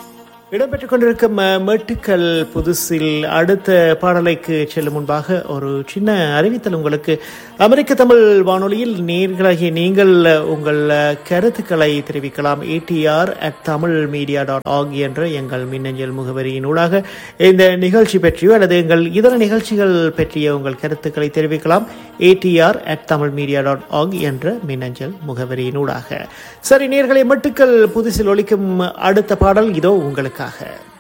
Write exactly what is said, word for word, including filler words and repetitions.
இடம்பெற்றுக் கொண்டிருக்கும் மெட்டுக்கள் புதுசில் அடுத்த பாடலைக்கு செல்லும் முன்பாக ஒரு சின்ன அறிவித்தல் உங்களுக்கு. அமெரிக்க தமிழ் வானொலியில் நேயர்களாகிய நீங்கள் உங்கள் கருத்துக்களை தெரிவிக்கலாம். ADR at Tamil media dot ஆக் என்ற எங்கள் மின்னஞ்சல் முகவரியினூடாக இந்த நிகழ்ச்சி பற்றியோ அல்லது எங்கள் இதர நிகழ்ச்சிகள் பற்றிய உங்கள் கருத்துக்களை தெரிவிக்கலாம். ADR at Tamil media dot ஆக் என்ற மின்னஞ்சல் முகவரியினூடாக. சரி நேயர்களே, மெட்டுக்கள் புதுசில் ஒலிக்கும் அடுத்த பாடல் இதோ உங்களுக்காக.